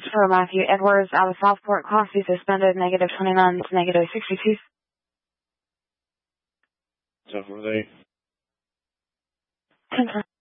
for Matthew Edwards out of Southport, Class C suspended, -29 to -62. 10-8. 10-10.